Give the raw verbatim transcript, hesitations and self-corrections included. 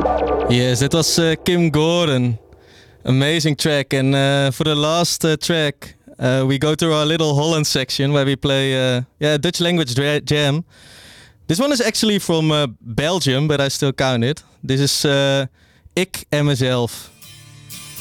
Yes, that was uh, Kim Gordon. Amazing track. And uh, for the last uh, track, uh, we go to our little Holland section where we play uh, yeah Dutch language dra- jam. This one is actually from uh, Belgium, but I still count it. This is uh, Ik en Mezelf.